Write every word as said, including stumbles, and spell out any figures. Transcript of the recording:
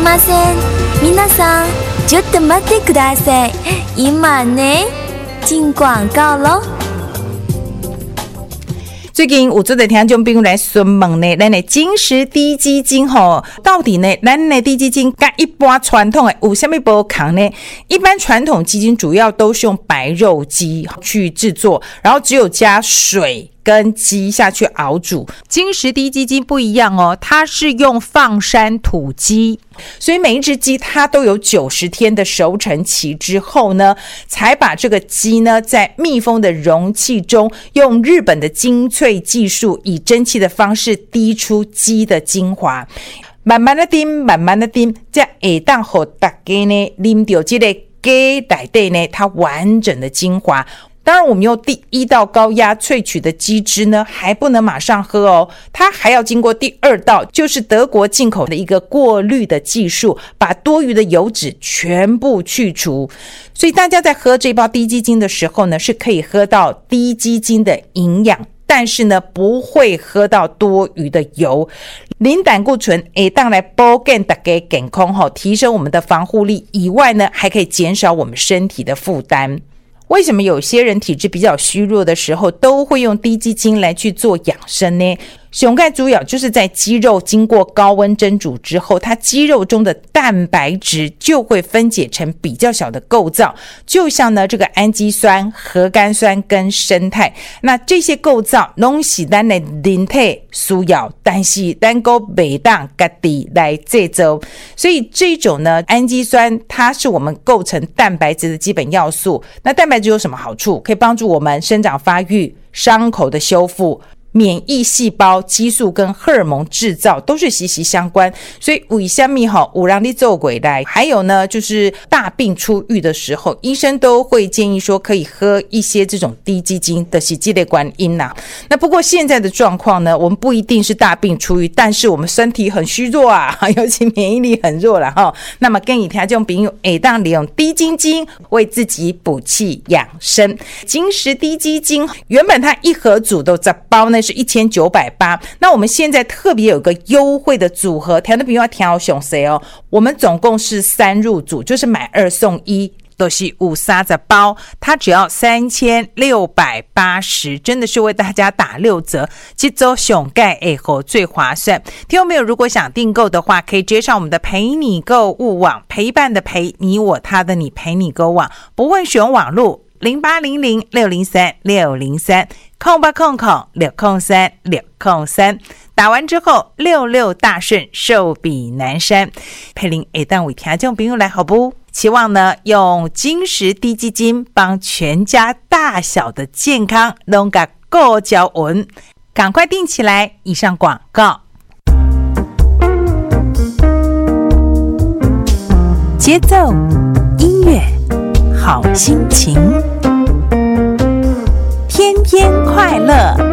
ません。皆さん、ちょっと待ってください。今呢，进广告咯。 最近有做的听众朋友来询问呢，咱的金石低基金吼，到底呢，咱的低基金跟一般传统的有什么不同呢？一般传统基金主要都是用白肉鸡去制作，然后只有加水跟鸡下去熬煮。金石低基金不一样哦，它是用放山土鸡，所以每一只鸡它都有九十天的熟成期之后呢，才把这个鸡呢在密封的容器中，用日本的精粹技术，以蒸汽的方式滴出鸡的精华。慢慢的叮，慢慢的叮，这会当给大家呢啉到这个鸡内底呢它完整的精华。当然我们用第一道高压萃取的鸡汁呢还不能马上喝哦，它还要经过第二道，就是德国进口的一个过滤的技术，把多余的油脂全部去除。所以大家在喝这包低基精的时候呢，是可以喝到低基精的营养，但是呢不会喝到多余的油。零胆固醇会当来保健大家健康，提升我们的防护力以外呢，还可以减少我们身体的负担。为什么有些人体质比较虚弱的时候都会用低基精来去做养生呢？熊钙主要就是在鸡肉经过高温蒸煮之后，它鸡肉中的蛋白质就会分解成比较小的构造，就像呢这个氨基酸、核苷酸跟胜肽，那这些构造都是咱的人体需要，但是咱还不能自己来制作。所以这种呢氨基酸它是我们构成蛋白质的基本要素。那蛋白质有什么好处？可以帮助我们生长发育、伤口的修复、免疫细胞、激素跟荷尔蒙制造都是息息相关。所以为什么有人在做过来，还有呢就是大病初愈的时候，医生都会建议说可以喝一些这种低基精的是这类原因啦。那不过现在的状况呢，我们不一定是大病初愈，但是我们身体很虚弱啊，尤其免疫力很弱啦齁。那么建议听众朋友可以利用低基精为自己补气养生。金石低基精原本它一盒组都十包呢是一千九百八十，那我们现在特别有个优惠的组合，听众朋友要挑详细哦。我们总共是三入组，就是买二送一，都是有三十包，它只要三千六百八十，真的是为大家打六折，这周熊钙爱后最划算。听众朋友如果想订购的话，可以直接上我们的陪你购物网，陪伴的陪，你我他的你，陪你购物网，不问使用网路零八零零六零三六零三空八空空六空三六空三，打完之后六六大顺，寿比南山。佩林会当为听众朋友来好不？期望呢用金石低基精帮全家大小的健康弄个够交稳，赶快订起来。以上广告。节奏，音乐，好心情，天天快乐。